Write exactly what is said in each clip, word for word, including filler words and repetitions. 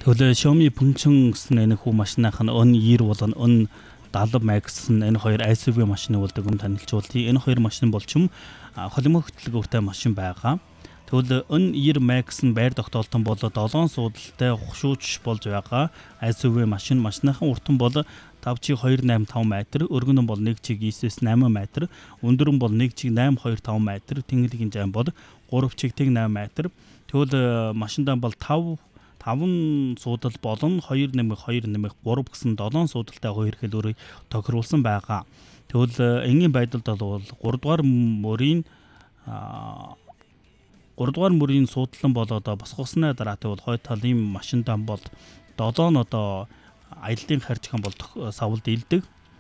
Тэгвэл Xiaomi Pengcheng гэсэн энэ хүү машиных нь өн ninety болон өн seventy Max нь энэ хоёр эс ю ви машины болдог юм танилцуулъя. Энэ хоёр машин бол ч юм холимог хөтөлбөртэй машин байгаа. Тэгвэл өн ninety Max нь байр тогтоолтон бол seven суудалтай хушууч болж байгаа эс ю ви машин. Машиныхан уртан бол five чиг two eight five метр, өргөн нь бол one чиг nine eight метр, өндөр нь бол one чиг eight two five метр, тэнгэлийн зам бол three чиг eight метр. Тэгвэл машиндаа бол five таван суудал болон two nine two nine three гэсэн seven суудалтай хоёр хэлбэрийг тохируулсан байгаа. Тэгвэл энгийн байдалд бол three дугаар мөрийн three дугаар мөрийн суудлан бол одоо босгосны дараа тэгвэл хой талын машиндаа бол seven одоо аяллаа харьцхан бол савлд илдэг.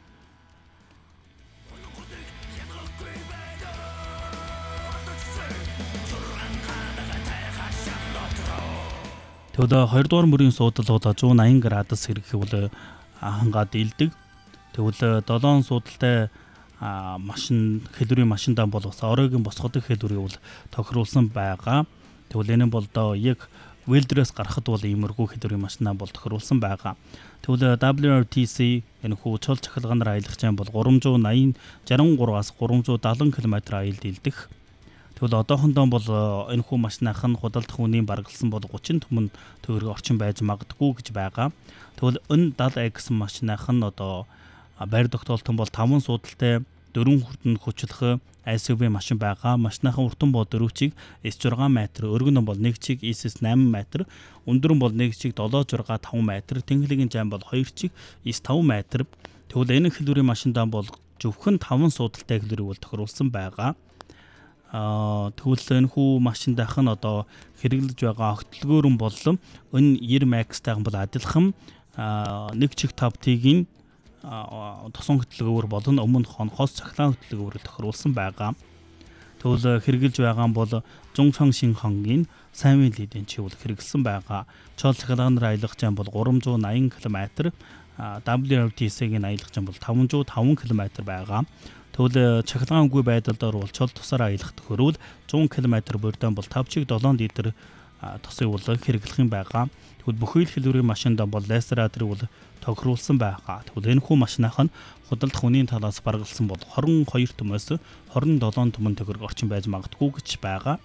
Тэгвэл two дугаар мөрийн суудал бол one eighty градус хэрэг хэвэл хангаад илдэг. Тэгвэл seven суудалтай машин хэлбэрийн машиндаа бол бас оройгийн босгодог хэлбэрийг бол тохируулсан байгаа. Тэгвэл энэ бол одоо яг Wildress гарахад бол иймэрхүү хэлбэрийн машинаа бол тохируулсан байгаа. Тэгвэл дабл ю ар ти си энэ хүү чул чахалгаанаар аялах зам бол three eighty sixty-three-аас three seventy км аялд илдэх. Тэгвэл одоохондоо бол энэ хүү машиных нь худалдах үнийн баргалсан бол thirty түмэн төгрөг орчим байж магадгүй гэж байгаа. Тэгвэл эн seventy X машиных нь одоо байр тогтоолтон бол five суудалтай four хүртэн хүчлэх эс ю ви машин байгаа. Машиныхан уртан бол four чиг эс six метр, өргөн нь бол one чиг эс eight метр, өндөр нь бол one чиг seven six five метр, тэнхлэгийн зам бол two чиг эс five метр. Тэгвэл энэ хэлбэрийн машиндаа бол зөвхөн five суудалтай хэлбэрийг бол тохируулсан байгаа. Аа тэгвэл энэ хүү машиндах нь одоо хэрэглэж байгаа огтлгөөрөн болон энэ ninety Max-тайхан бол адилхан one чиг five T-ийн тосон хөтөлбөр болон өмнөх хонхоос цахилгаан хөтөлбөрөөр тохируулсан байгаа. Тэгвэл хэрэгжилж байгаа нь бол Zhongchang Xinhongгийн Sanmin Li-ийн чиг бол хэрэгэлсэн байгаа. Чол цахилгаанаар аялах зам бол three ninety км, дабл ю ар ти си-гийн аялах зам бол five oh five км байгаа. Тэгвэл цахилгаангүй байдалд орвол чол тусаар аялах тохиолдол one hundred км бүрдэн бол five чиг seven литр тосыг бол хэрэглэх юм байгаа. Тэгвэл бүхий л хэлбэрийн машиндаа бол лайсрадрыг бол тохируулсан байгаа. Тэгвэл энэ хүү машиных нь худалдах үнийн талаас баргалсан бол twenty-two түмээс twenty-seven түмэн төгрөг орчим байж магадгүй гэж байгаа.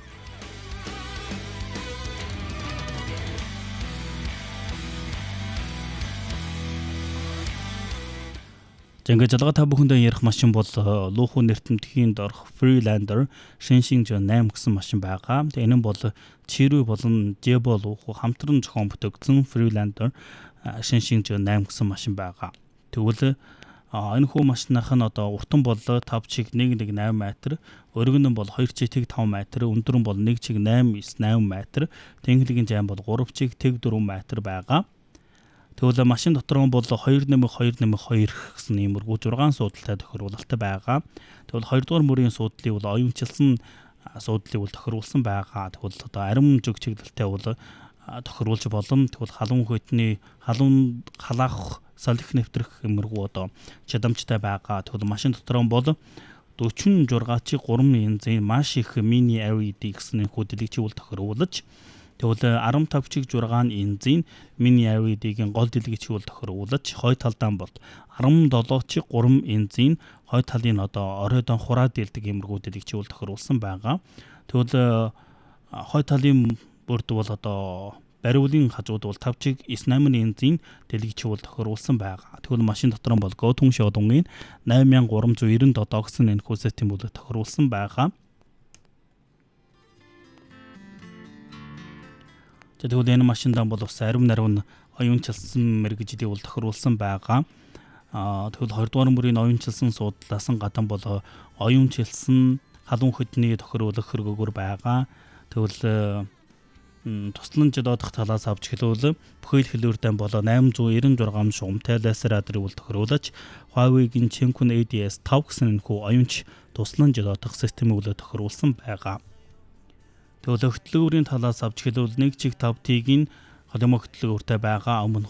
Ингээд жалгаа та бүхэндээ ярих машин бол лууху нэртэмтгийн дорх Freelander Shenzhen eight гэсэн машин байгаа. Тэгээ энэ нь бол Chery болон Jebo лууху хамтран зохион бүтэгдсэн Freelander Shenzhen eight гэсэн машин байгаа. Тэгвэл энэ хүү машиных нь одоо уртан бол five чиг one eighteen метр, өргөн нь бол two чиг five метр, өндөр нь бол one чиг eight nine метр, тэнхлэгийн зам бол three чиг four метр байгаа. Тэгвэл машин дотор нь бол two nine two nine two гэсэн иймэрхүү six суудалтай тохируулалттай байгаа. Тэгвэл two дугаар мөрийн суудлыг бол оюунчилсан суудлыг бол тохируулсан байгаа. Тэгвэл одоо арим зүг чиглэлтэй бол тохируулж болно. Тэгвэл халуун хөтний халуун халаах салхи нэвтрэх иймэрхүү одоо чадамжтай байгаа. Тэгвэл машин дотор нь бол forty-six чиг three инчийн маш их mini эл и ди гэсэн хөдөлгчийг бол тохируулж, тэгвэл fifteen чиг six инчийн mini эл и ди-гийн гол дэлгэцийг бол тохируулж, хой талдаа бол seventeen чиг three инчийн хой талын одоо оройдон хураад дэлдэг иймэрхүү дэлгэцийг бол тохируулсан байгаа. Тэгвэл хой талын бүрд бол одоо бариулын хажууд бол five чиг nine инчийн дэлгэцийг бол тохируулсан байгаа. Тэгвэл машин дотор нь бол Gotung Shoudong-ийн eight three nine seven гэсэн энэ хүү систем бол тохируулсан байгаа. Тэгвэл энэ машиндаа бол бас арим нарив оюунчилсан мэргэжлийг бол тохируулсан байгаа. Аа тэгвэл twenty дугаар мөрийн оюунчилсан суудлаас гадна бол оюунчилсан халуун хөдний тохируулах хэрэгөөр байгаа. Тэгвэл туслан жидодох талаас авч хэлвэл бүхий л хэлбэртэй бол eight ninety-six шугамтай лайсрадрыг бол тохируулж, Huawei-гийн Chenkun эй ди эс five гэсэн энэ хүү оюунч туслан жидодох системийг бол тохируулсан байгаа. Тэгвэл хөтөлбөрийн талаас авч хэлвэл one чиг five T-гийн холимог хөтөлбөртэй байгаа. Өмнө